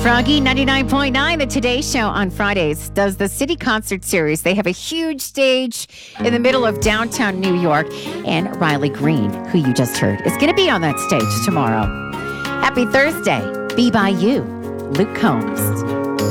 Froggy 99.9, the Today Show on Fridays, does the City Concert Series. They have a huge stage in the middle of downtown New York, and Riley Green, who you just heard, is going to be on that stage tomorrow. Happy Thursday. Be by you, Luke Combs.